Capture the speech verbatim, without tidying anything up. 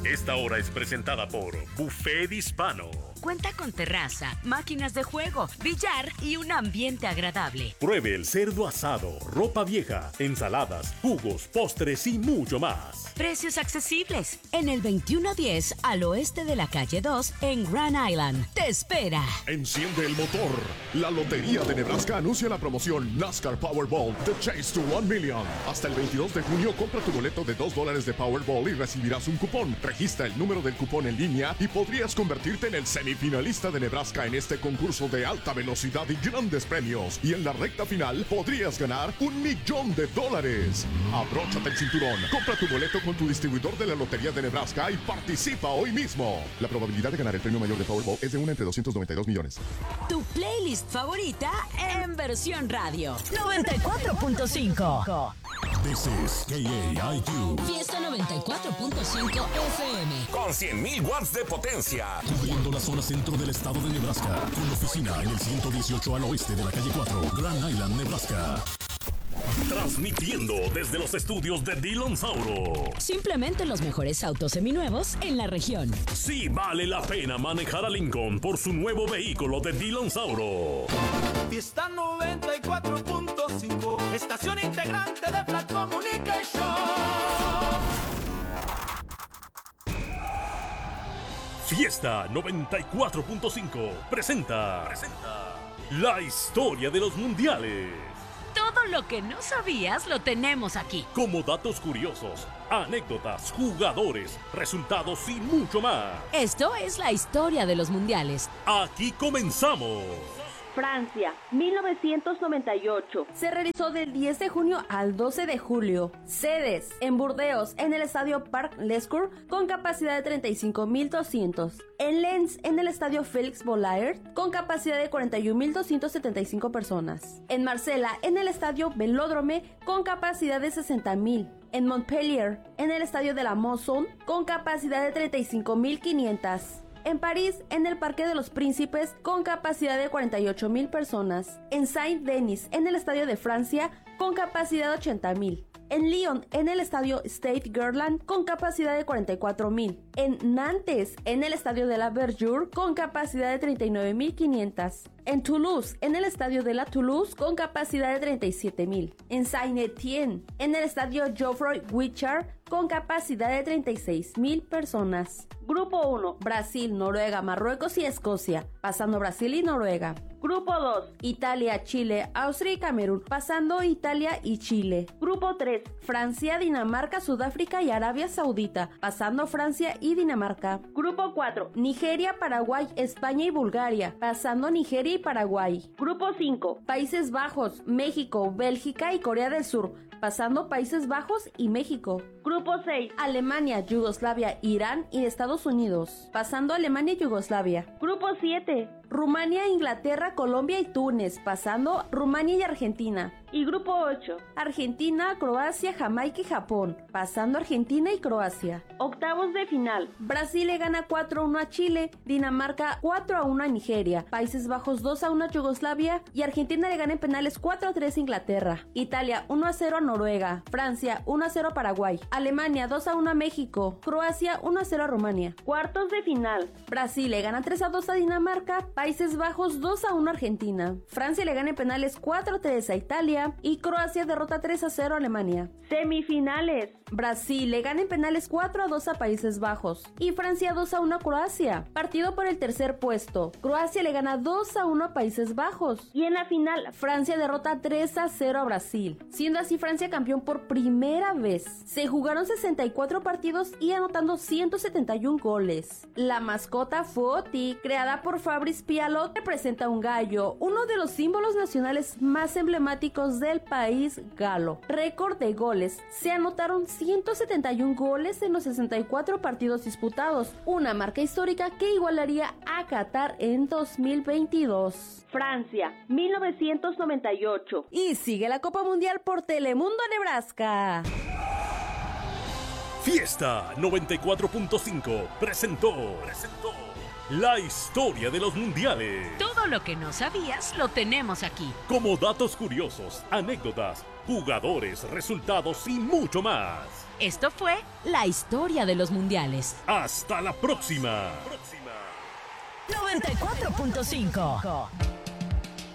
Esta hora es presentada por Buffet Hispano. Cuenta con terraza, máquinas de juego, billar y un ambiente agradable. Pruebe el cerdo asado, ropa vieja, ensaladas, jugos, postres y mucho más. Precios accesibles. En el veintiuno diez al oeste de la calle dos en Grand Island. ¡Te espera! Enciende el motor. La Lotería de Nebraska anuncia la promoción NASCAR Powerball The Chase to one million. Hasta el veintidós de junio compra tu boleto de dos dólares de Powerball y recibirás un cupón. Registra el número del cupón en línea y podrías convertirte en el semifinalista de Nebraska en este concurso de alta velocidad y grandes premios. Y en la recta final podrías ganar un millón de dólares. Abróchate el cinturón. Compra tu boleto con tu distribuidor de la Lotería de Nebraska y participa hoy mismo. La probabilidad de ganar el premio mayor de Powerball es de una entre doscientos noventa y dos millones. Tu playlist favorita en versión radio. noventa y cuatro punto cinco. This is K A I Q. Fiesta noventa y cuatro punto cinco F M. Con cien mil watts de potencia. Cubriendo la zona centro del estado de Nebraska. Con oficina en el ciento dieciocho al oeste de la calle cuatro. Grand Island, Nebraska. Transmitiendo desde los estudios de Dillon Sauro. Simplemente los mejores autos seminuevos en la región. Sí vale la pena manejar a Lincoln por su nuevo vehículo de Dillon Sauro. Fiesta noventa y cuatro punto cinco, estación integrante de Flat Communication. Fiesta noventa y cuatro punto cinco presenta, presenta la historia de los mundiales. Todo lo que no sabías lo tenemos aquí. Como datos curiosos, anécdotas, jugadores, resultados y mucho más. Esto es la historia de los mundiales. Aquí comenzamos. Francia, mil novecientos noventa y ocho. Se realizó del diez de junio al doce de julio. Sedes: en Burdeos, en el estadio Parc Lescure, con capacidad de treinta y cinco mil doscientos. En Lens, en el estadio Félix Bollaert, con capacidad de cuarenta y un mil doscientas setenta y cinco personas. En Marsella, en el estadio Velódrome, con capacidad de sesenta mil. En Montpellier, en el estadio de la Mosson, con capacidad de treinta y cinco mil quinientas. En París, en el Parque de los Príncipes, con capacidad de cuarenta y ocho mil personas. En Saint-Denis, en el Estadio de Francia, con capacidad de ochenta mil. En Lyon, en el Estadio Stade Gerland, con capacidad de cuarenta y cuatro mil. En Nantes, en el Estadio de la Verdure, con capacidad de treinta y nueve mil quinientas. En Toulouse, en el Estadio de la Toulouse, con capacidad de treinta y siete mil. En Saint-Étienne, en el Estadio Geoffroy Guichard, con capacidad de treinta y seis mil personas. Grupo uno, Brasil, Noruega, Marruecos y Escocia, pasando Brasil y Noruega. Grupo dos, Italia, Chile, Austria y Camerún, pasando Italia y Chile. Grupo tres, Francia, Dinamarca, Sudáfrica y Arabia Saudita, pasando Francia y Dinamarca. Grupo cuatro, Nigeria, Paraguay, España y Bulgaria, pasando Nigeria y Paraguay. Grupo cinco, Países Bajos, México, Bélgica y Corea del Sur, pasando Países Bajos y México. Grupo seis, Alemania, Yugoslavia, Irán y Estados Unidos, pasando Alemania y Yugoslavia. Grupo siete, Rumania, Inglaterra, Colombia y Túnez, pasando Rumania y Argentina. Y grupo ocho, Argentina, Croacia, Jamaica y Japón, pasando Argentina y Croacia. Octavos de final, Brasil le gana cuatro a uno a Chile, Dinamarca cuatro a uno a Nigeria, Países Bajos dos a uno a Yugoslavia y Argentina le gana en penales cuatro a tres a Inglaterra. Italia uno a cero a Noruega, Francia uno a cero a Paraguay, Alemania dos a uno a México, Croacia uno a cero a Rumania. Cuartos de final, Brasil le gana tres a dos a Dinamarca, Países Bajos dos a uno a Argentina, Francia le gana en penales cuatro a tres a Italia y Croacia derrota tres a cero a Alemania. Semifinales, Brasil le gana en penales cuatro a dos a Países Bajos y Francia dos a uno a Croacia. Partido por el tercer puesto, Croacia le gana dos a uno a Países Bajos y en la final Francia derrota tres a cero a Brasil, siendo así Francia campeón por primera vez. Se jugaron sesenta y cuatro partidos y anotando ciento setenta y uno goles. La mascota Foti, creada por Fabrice Pialot, representa un gallo, uno de los símbolos nacionales más emblemáticos del país galo. Récord de goles, se anotaron ciento setenta y uno goles en los sesenta y cuatro partidos disputados, una marca histórica que igualaría a Qatar en dos mil veintidós. Francia, mil novecientos noventa y ocho. Y sigue la Copa Mundial por Telemundo Nebraska. Fiesta noventa y cuatro punto cinco presentó, presentó La historia de los mundiales. Todo lo que no sabías lo tenemos aquí. Como datos curiosos, anécdotas, jugadores, resultados y mucho más. Esto fue la historia de los mundiales. Hasta la próxima. noventa y cuatro punto cinco